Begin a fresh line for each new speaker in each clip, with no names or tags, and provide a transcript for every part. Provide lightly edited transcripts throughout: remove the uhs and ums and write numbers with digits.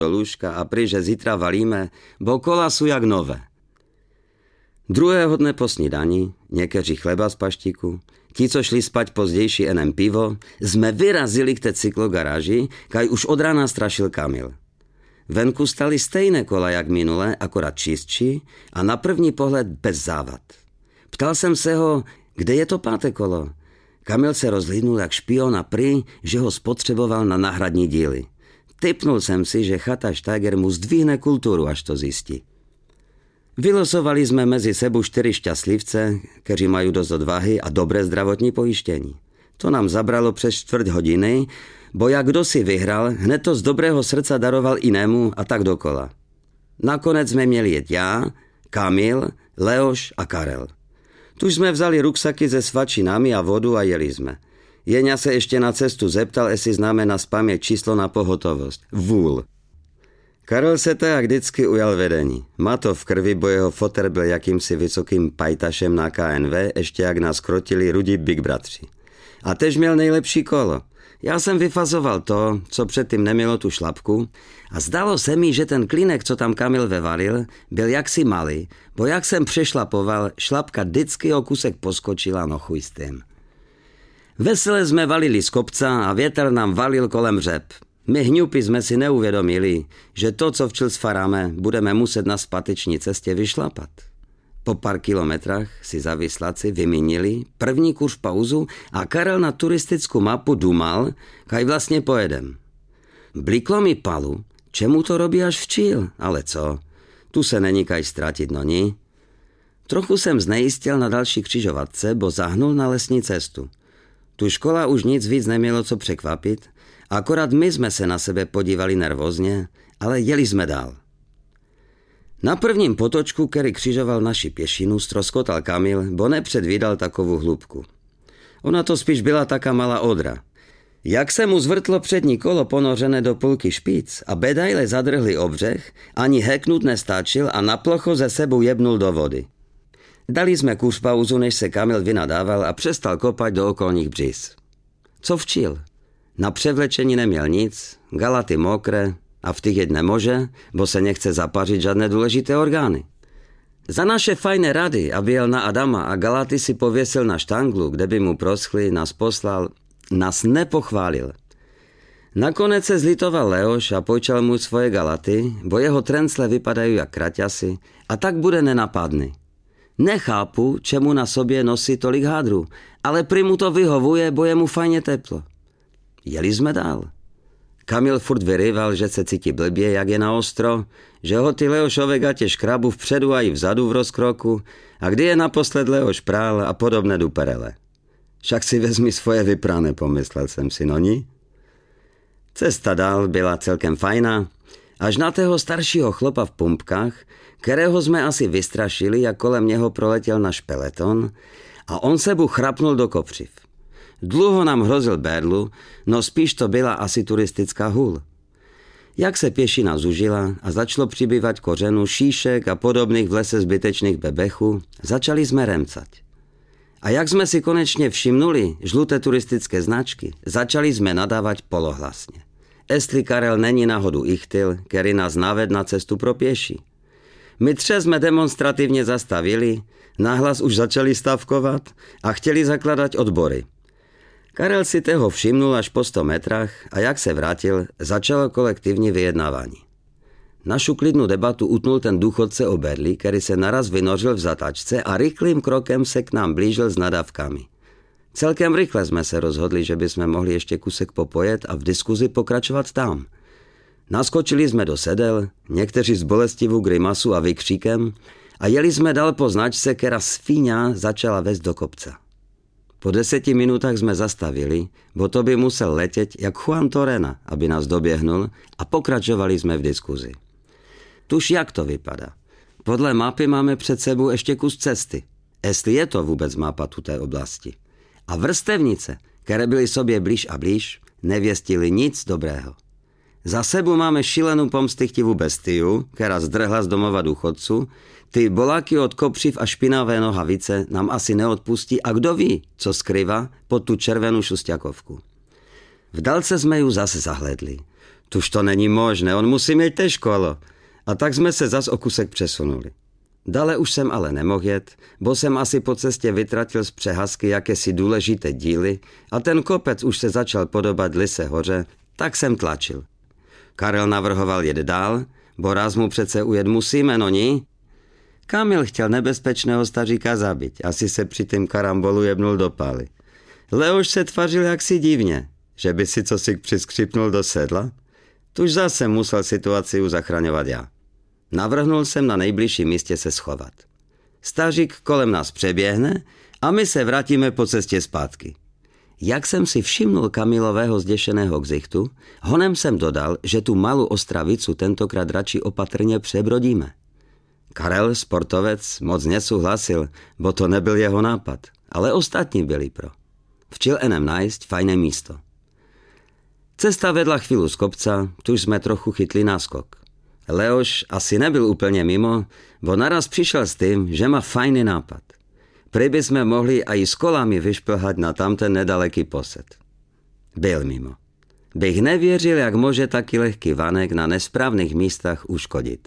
do lůžka a prý, že zítra valíme, bo kola sú jak nové. Druhého dne po snídani, někteří chleba z paštíku, ti, co šli spať pozdejší enem pivo, sme vyrazili k té cyklogaráži, kaj už od rána strašil Kamil. Venku stali stejné kola jak minule, akorát čistší a na první pohled bez závad. Ptal jsem se ho, kde je to páté kolo. Kamil se rozhlídnul jak špion a prý, že ho spotřeboval na náhradní díly. Tipnul jsem si, že chata Steiger mu zdvihne kulturu, až to zjistí. Vylosovali jsme mezi sebou 4 šťastlivce, kteří mají dost odvahy a dobré zdravotní pojištění. To nám zabralo přes 4 hodiny, bo jak kdo si vyhral, hned to z dobrého srdca daroval jinému a tak dokola. Nakonec jsme měli jet já, Kamil, Leoš a Karel. Tuž jsme vzali ruksaky se svačinami a vodu a jeli jsme. Jeňa se ještě na cestu zeptal, jestli známe na spaměť číslo na pohotovost. Vůl. Karel se tak vždycky ujal vedení. Má to v krvi, bo jeho foter byl jakýmsi vysokým pajtašem na KNV, ještě jak nás krotili rudí Big Bratři. A tež měl nejlepší kolo. Já jsem vyfazoval to, co předtím nemělo tu šlapku a zdalo se mi, že ten klínek, co tam Kamil vevalil, byl jaksi malý, bo jak jsem přešlapoval, šlapka vždycky o kusek poskočila, no chuj s tím. Vesele jsme valili z kopca a větr nám valil kolem řep. My hňupy jsme si neuvědomili, že to, co včil sfaráme, budeme muset na zpáteční cestě vyšlapat. Po pár kilometrách si zavislaci vymínili první kurz pauzu a Karel na turistickou mapu dumal, kaj vlastně pojedem. Bliklo mi palu, čemu to robí až včil, ale co, tu se není kaj ztratit, no ni. Trochu jsem znejistil na další křižovatce, bo zahnul na lesní cestu. Tu škola už nic víc nemělo co překvapit, akorát my jsme se na sebe podívali nervózně, ale jeli jsme dál. Na prvním potočku, který křižoval naši pěšinu, stroskotal Kamil, bo nepředvídal takovou hlubku. Ona to spíš byla taká malá odra. Jak se mu zvrtlo přední kolo ponořené do půlky špic a bedajle zadrhli obřeh, ani heknut nestáčil a na plocho ze sebou jebnul do vody. Dali jsme kus pauzu, než se Kamil vynadával a přestal kopat do okolních břiz. Co včil? Na převlečení neměl nic, galaty mokré a v těch jet nemůže, bo se nechce zapařit žádné důležité orgány. Za naše fajné rady, aby jel na Adama a galaty si pověsil na štanglu, kde by mu proschly, nás poslal, nás nepochválil. Nakonec se zlitoval Leoš a pojčal mu svoje galaty, bo jeho trencle vypadají jak kraťasy a tak bude nenapadný. Nechápu, čemu na sobě nosí tolik hádrů, ale prý mu to vyhovuje, bo je mu fajně teplo. Jeli jsme dál. Kamil furt vyrýval, že se cítí blbě, jak je na ostro, že ho ty Leošové gatě škrabu vpředu a i vzadu v rozkroku a kdy je naposled Leoš prál a podobné duperele. Však si vezmi svoje vyprané, pomyslel jsem si, no ni? Cesta dál byla celkem fajná, až na tého staršího chlopa v pumpkách, kterého jsme asi vystrašili, jak kolem něho proletěl náš peleton a on se chrapnul do kopřiv. Dlouho nám hrozil berlu, no spíš to byla asi turistická hůl. Jak se pěšina zužila a začalo přibývat kořenů, šíšek a podobných v lese zbytečných bebechů, začali jsme remcat. A jak jsme si konečně všimnuli žluté turistické značky, začali jsme nadávat polohlasně. Jestli Karel není náhodu ichtyl, který nás naved na cestu pro pěší. My 3 jsme demonstrativně zastavili, nahlas už začali stavkovat a chtěli zakládat odbory. Karel si toho všimnul až po 100 metrách a jak se vrátil, začalo kolektivní vyjednávání. Našu klidnou debatu utnul ten důchodce o berli, který se naraz vynořil v zatačce a rychlým krokem se k nám blížil s nadávkami. Celkem rychle jsme se rozhodli, že bychom mohli ještě kusek popojet a v diskuzi pokračovat tam. Naskočili jsme do sedel, někteří s bolestivou grimasu a vykříkem a jeli jsme dál po značce, která svíňa začala vést do kopce. Po 10 minutách jsme zastavili, bo to by musel letět jak Juan Torena, aby nás doběhnul a pokračovali jsme v diskuzi. Tuž jak to vypadá? Podle mapy máme před sebou ještě kus cesty. Jestli je to vůbec mapa tuté oblasti. A vrstevnice, které byly sobě blíž a blíž, nevěstily nic dobrého. Za sebou máme šílenou pomstychtivou bestiu, která zdrhla z domova důchodců. Ty boláky od kopřiv a špinavé nohavice nám asi neodpustí a kdo ví, co skrývá pod tu červenou šusťakovku. V dálce jsme ju zase zahledli. Tuž to není možné, on musí mít tež kolo. A tak jsme se zas o kusek přesunuli. Dále už jsem ale nemohl jet, bo jsem asi po cestě vytratil z přehazky jakési důležité díly a ten kopec už se začal podobat Lise hoře, tak jsem tlačil. Karel navrhoval jet dál, bo raz mu přece ujet musíme, no ní? Kamil chtěl nebezpečného staříka zabít, asi se při tým karambolu jebnul do pály. Leoš se tvařil jaksi divně, že by si cosi přiskřipnul do sedla. Tuž zase musel situaci zachraňovat já. Navrhnul jsem na nejbližším místě se schovat. Stařík kolem nás přeběhne a my se vrátíme po cestě zpátky. Jak jsem si všimnul Kamilového zděšeného ksichtu, honem jsem dodal, že tu malou Ostravicu tentokrát radši opatrně přebrodíme. Karel, sportovec, moc nesouhlasil, bo to nebyl jeho nápad, ale ostatní byli pro. Včil enem najít fajné místo. Cesta vedla chvíli z kopca, tuž jsme trochu chytli náskok. Leoš asi nebyl úplně mimo, bo naraz přišel s tím, že má fajný nápad. Prý by jsme mohli i s kolami vyšplhat na tamten nedaleký posed. Byl mimo. Bych nevěřil, jak může taky lehký vanek na nesprávných místech uškodit.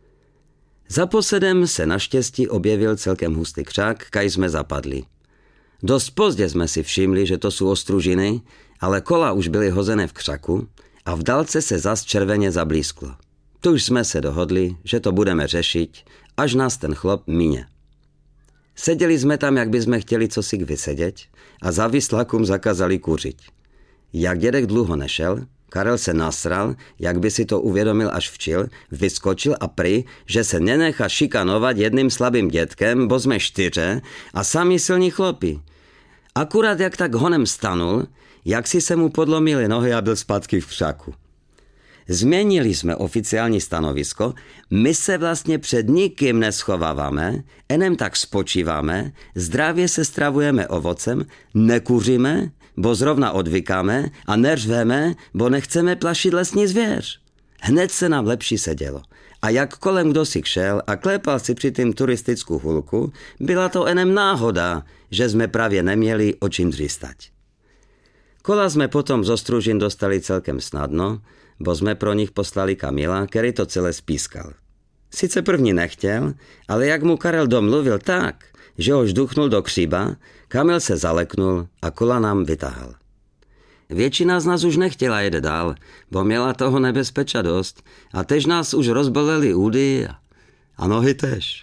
Za posedem se naštěstí objevil celkem hustý křák, kaj jsme zapadli. Dost pozdě jsme si všimli, že to jsou ostružiny, ale kola už byly hozené v křaku a v dálce se zas červeně zablísklo. Tuž jsme se dohodli, že to budeme řešit, až nás ten chlop mině. Seděli jsme tam, jak bychom chtěli cosi vysedět a za vyslakům zakázali kuřit. Jak dědek dlouho nešel, Karel se nasral, jak by si to uvědomil až včil, vyskočil a prý, že se nenechá šikanovat jedným slabým dětkem, bo jsme 4 a sami silní chlopi. Akurát jak tak honem stanul, jak si se mu podlomily nohy a byl zpátky v křaku. Změnili jsme oficiální stanovisko, my se vlastně před nikým neschováváme, enem tak spočíváme, zdravě se stravujeme ovocem, nekuříme, bo zrovna odvykáme a neřveme, bo nechceme plašit lesní zvěř. Hned se nám lepší sedělo. A jak kolem kdo si šel a klepal si při tím turistickou hulku, byla to enem náhoda, že jsme právě neměli o čím dřístať. Kola jsme potom z Ostružin dostali celkem snadno, bo jsme pro nich poslali Kamila, který to celé spískal. Sice první nechtěl, ale jak mu Karel domluvil tak, že ho žduchnul do kříba, Kamil se zaleknul a kola nám vytahal. Většina z nás už nechtěla jet dál, bo měla toho nebezpeča dost a tež nás už rozbolely údy a nohy tež.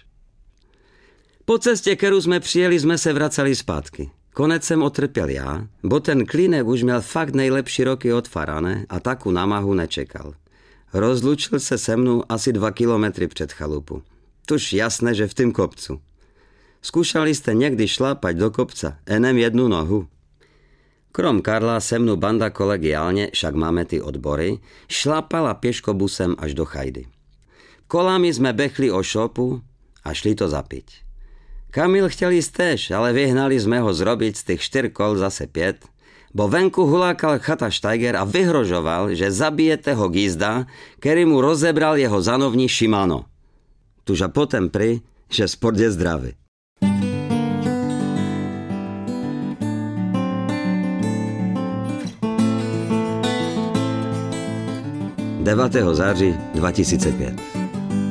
Po cestě, kterou jsme přijeli, jsme se vraceli zpátky. Konec jsem otrpěl já, bo ten klínek už měl fakt nejlepší roky od Farane a taku námahu nečekal. Rozlučil se se mnou asi 2 kilometry před chalupu. Tuž jasné, že v tým kopcu. Zkoušeli jste někdy šlápať do kopca, enem jednu nohu? Krom Karla se mnou banda kolegiálně, však máme ty odbory, šlapala pěškobusem až do chajdy. Kolami jsme bechli o šopu a šli to zapiť. Kamil chtěl jíst tež, ale vyhnali jsme ho zrobiť z těch 4 kol zase 5, bo venku hulákal chata Steiger a vyhrožoval, že zabijete ho gízda, který mu rozebral jeho zanovní Shimano. Tuž a potom prý, že sport je zdravý. 9. září 2005.